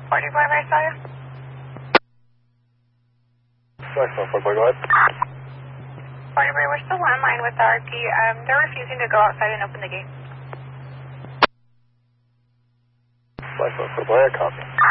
40 boy, I saw you. Excellent, 40 boy, go ahead. 40 boy, we're still online with RP. They're refusing to go outside and open the gate. Excellent, 40 boy, I copy.